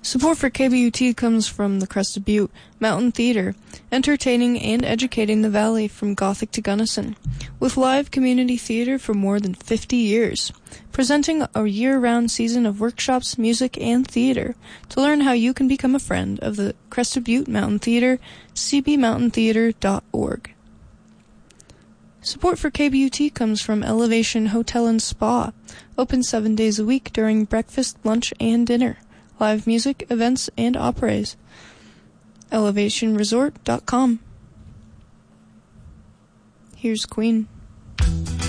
Support for KBUT comes from the Crested Butte Mountain Theater, entertaining and educating the valley from Gothic to Gunnison, with live community theater for more than 50 years, presenting a year-round season of workshops, music, and theater. To learn how you can become a friend of the Crested Butte Mountain Theater, cbmountaintheater.org. Support for KBUT comes from Elevation Hotel and Spa, open 7 days a week during breakfast, lunch, and dinner. Live music, events, and operas. ElevationResort.com. Here's Queen.